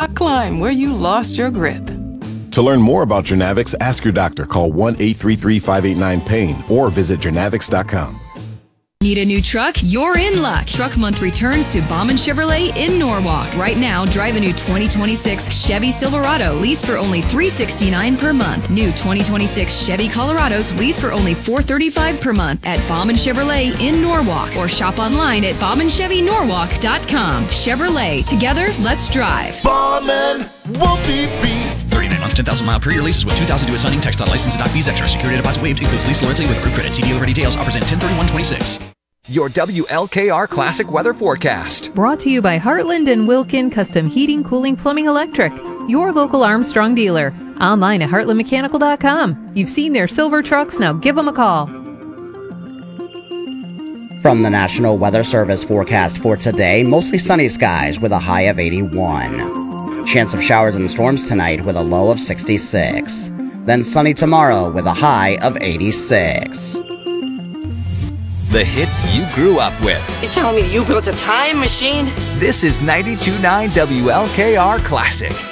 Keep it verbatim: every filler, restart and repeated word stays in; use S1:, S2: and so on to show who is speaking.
S1: rock climb where you lost your grip.
S2: To learn more about Jernavix, ask your doctor. Call one eight three three, five eight nine, pain or visit jernavix dot com.
S3: Need a new truck? You're in luck. Truck Month returns to Bauman Chevrolet in Norwalk. Right now, drive a new twenty twenty-six Chevy Silverado leased for only three hundred sixty-nine dollars per month. New twenty twenty-six Chevy Colorados leased for only four hundred thirty-five dollars per month at Bauman Chevrolet in Norwalk, or shop online at bauman chevy norwalk dot com. Chevrolet, together, let's drive.
S4: Bauman won't be beat.
S5: thirty-nine months, ten thousand mile per year leases with two thousand due at signing. Text dot license and doc fees extra. Security deposit waived. Includes lease loyalty with approved credit. C D O for details. Offers in ten thirty-one twenty-six.
S6: Your W L K R Classic Weather Forecast.
S7: Brought to you by Heartland and Wilkin Custom Heating, Cooling, Plumbing, Electric. Your local Armstrong dealer. Online at heartland mechanical dot com. You've seen their silver trucks, now give them a call.
S8: From the National Weather Service forecast for today, mostly sunny skies with a high of eighty-one. Chance of showers and storms tonight with a low of sixty-six. Then sunny tomorrow with a high of eighty-six.
S6: The hits you grew up with.
S9: You telling me you built a time machine?
S6: This is ninety-two point nine W L K R Classic.